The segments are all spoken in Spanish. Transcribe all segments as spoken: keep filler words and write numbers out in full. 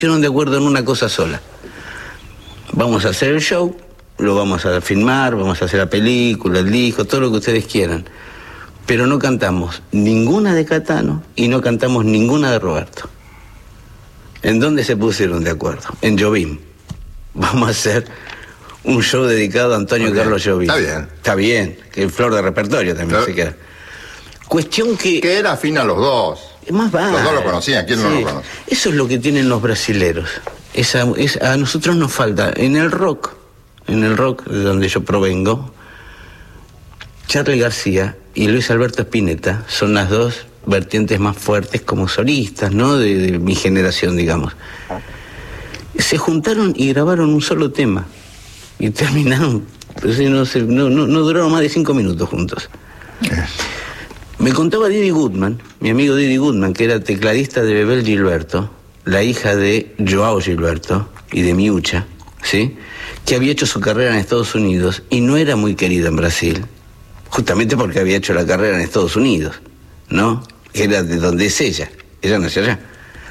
pusieron de acuerdo en una cosa sola. Vamos a hacer el show, lo vamos a filmar, vamos a hacer la película, el disco, todo lo que ustedes quieran. Pero no cantamos ninguna de Caetano y no cantamos ninguna de Roberto. ¿En dónde se pusieron de acuerdo? En Jobim. Vamos a hacer un show dedicado a Antonio Carlos Jobim. Está bien. Está bien, que es flor de repertorio también. Claro. Se queda. Cuestión que... Que era afín a los dos. Más vale. Los dos lo conocían, ¿quién sí. no lo conoce? Eso es lo que tienen los brasileros. Esa, es, a nosotros nos falta, en el rock, en el rock de donde yo provengo, Charly García y Luis Alberto Spinetta son las dos vertientes más fuertes como solistas, ¿no? De, de mi generación, digamos. Se juntaron y grabaron un solo tema. Y terminaron, pues, no, sé, no, no, no duraron más de cinco minutos juntos. Me contaba Didi Goodman, mi amigo Didi Goodman, que era tecladista de Bebel Gilberto, la hija de Joao Gilberto y de Miucha, ¿sí? Que había hecho su carrera en Estados Unidos y no era muy querida en Brasil, justamente porque había hecho la carrera en Estados Unidos, ¿no? Que era de donde es ella, ella nació allá.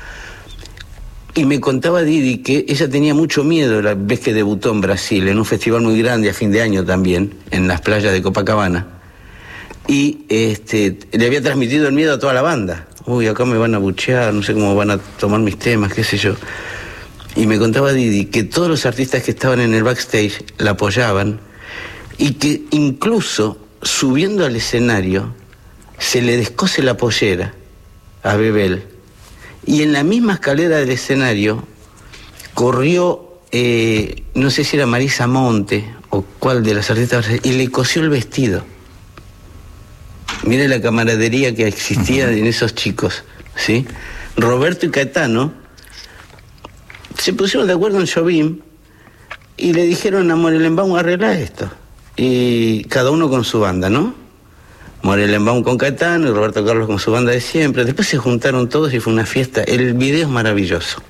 Y me contaba Didi que ella tenía mucho miedo la vez que debutó en Brasil, en un festival muy grande a fin de año también, en las playas de Copacabana. Y este, le había transmitido el miedo a toda la banda. Uy, acá me van a buchear, no sé cómo van a tomar mis temas, qué sé yo. Y me contaba Didi que todos los artistas que estaban en el backstage la apoyaban y que incluso subiendo al escenario se le descose la pollera a Bebel. Y en la misma escalera del escenario corrió, eh, no sé si era Marisa Monte o cuál de las artistas, y le cosió el vestido. Mire la camaradería que existía uh-huh. en esos chicos, ¿sí? Roberto y Caetano se pusieron de acuerdo en Jobim y le dijeron a Morelenbaum, arregla esto. Y cada uno con su banda, ¿no? Morelenbaum con Caetano y Roberto Carlos con su banda de siempre. Después se juntaron todos y fue una fiesta. El video es maravilloso.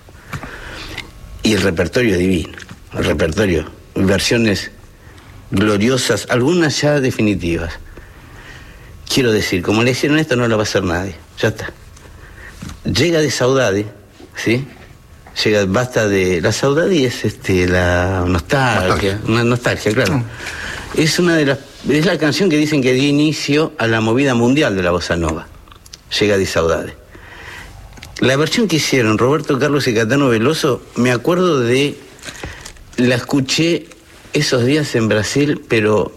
Y el repertorio es divino. El repertorio, versiones gloriosas, algunas ya definitivas. Quiero decir, como le hicieron esto, no lo va a hacer nadie. Ya está. Llega de Saudade, ¿sí? Llega, basta de... La Saudade es este, la nostalgia, nostalgia. Una nostalgia, claro. Mm. Es una de las... Es la canción que dicen que dio inicio a la movida mundial de la bossa nova. Llega de Saudade. La versión que hicieron Roberto Carlos y Caetano Veloso, me acuerdo de... La escuché esos días en Brasil, pero...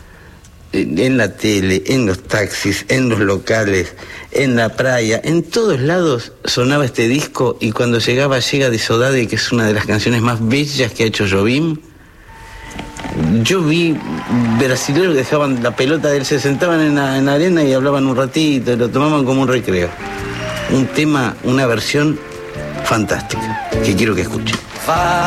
en la tele, en los taxis, en los locales, en la playa, en todos lados sonaba este disco y cuando llegaba Llega de Saudade, que es una de las canciones más bellas que ha hecho Jobim, yo vi brasileños que dejaban la pelota de él, se sentaban en la, en la arena y hablaban un ratito, lo tomaban como un recreo. Un tema, una versión fantástica, que quiero que escuchen.